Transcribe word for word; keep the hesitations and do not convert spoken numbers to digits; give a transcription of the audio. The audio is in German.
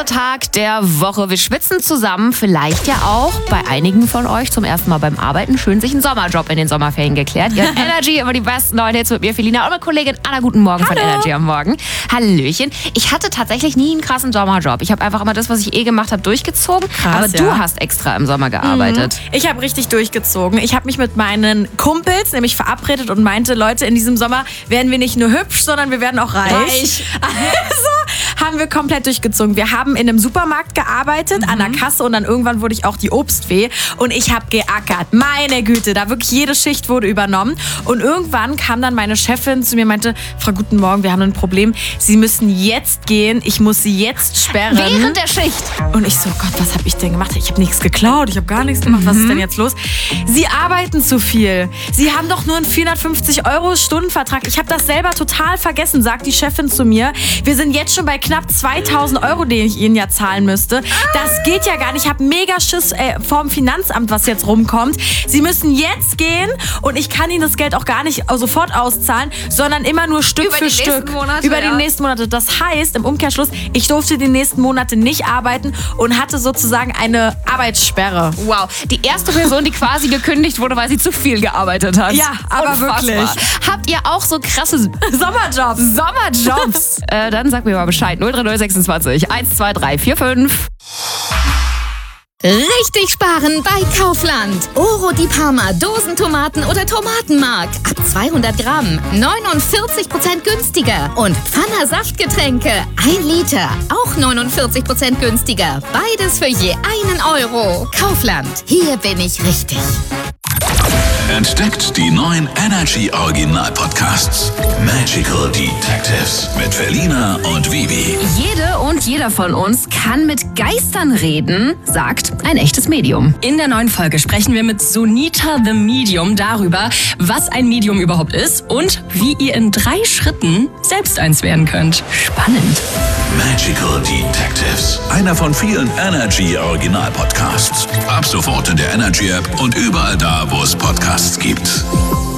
erste Tag der Woche. Wir schwitzen zusammen, vielleicht ja auch bei einigen von euch zum ersten Mal beim Arbeiten. Schön sich einen Sommerjob in den Sommerferien geklärt. Ihr habt Energy, immer die besten neuen Hits mit mir, Felina, und mit Kollegin Anna. Guten Morgen. Hallo. Von Energy am Morgen. Hallöchen. Ich hatte tatsächlich nie einen krassen Sommerjob. Ich habe einfach immer das, was ich eh gemacht habe, durchgezogen. Krass, Aber du ja. hast extra im Sommer gearbeitet. Mhm. Ich habe richtig durchgezogen. Ich habe mich mit meinen Kumpels nämlich verabredet und meinte, Leute, in diesem Sommer werden wir nicht nur hübsch, sondern wir werden auch reich. Reich. Also haben wir komplett durchgezogen. Wir haben in einem Supermarkt gearbeitet, mhm. an der Kasse, und dann irgendwann wurde ich auch die Obstfee und ich habe geackert. Meine Güte, da wirklich jede Schicht wurde übernommen. Und irgendwann kam dann meine Chefin zu mir und meinte, Frau, guten Morgen, wir haben ein Problem. Sie müssen jetzt gehen. Ich muss Sie jetzt sperren. Während der Schicht. Und ich so, Gott, was habe ich denn gemacht? Ich habe nichts geklaut, ich habe gar nichts gemacht. Mhm. Was ist denn jetzt los? Sie arbeiten zu viel. Sie haben doch nur einen vierhundertfünfzig Euro Stundenvertrag. Ich habe das selber total vergessen, sagt die Chefin zu mir. Wir sind jetzt schon bei knapp zweitausend Euro, den ich Ihnen ja zahlen müsste. Das geht ja gar nicht. Ich habe mega Schiss äh, vom Finanzamt, was jetzt rumkommt. Sie müssen jetzt gehen und ich kann Ihnen das Geld auch gar nicht sofort auszahlen, sondern immer nur Stück Über für die Stück. Monate, Über ja. die nächsten Monate. Das heißt, im Umkehrschluss, ich durfte die nächsten Monate nicht arbeiten und hatte sozusagen eine Arbeitssperre. Wow, die erste Person, die quasi gekündigt wurde, weil sie zu viel gearbeitet hat. Ja, aber Unfassbar. wirklich. Habt ihr auch so krasse Sommerjobs. Sommerjobs? äh, dann sag mir mal Bescheid. null drei null sechsundzwanzig eins zwei drei vier fünf. Richtig sparen bei Kaufland. Oro di Parma Dosentomaten oder Tomatenmark. Ab zweihundert Gramm neunundvierzig Prozent günstiger. Und Pfanner Saftgetränke ein Liter. Auch neunundvierzig Prozent günstiger. Beides für je einen Euro. Kaufland. Hier bin ich richtig. Entdeckt die neuen Energy Original Podcasts. Magical Detectives mit Felina und Vivi. Jede und jeder von uns kann mit Geistern reden, sagt ein echtes Medium. In der neuen Folge sprechen wir mit Sunita the Medium darüber, was ein Medium überhaupt ist und wie ihr in drei Schritten selbst eins werden könnt. Spannend. Magical Detectives. Einer von vielen Energy Original Podcasts. Ab sofort in der Energy App und überall da, wo es Podcasts gibt.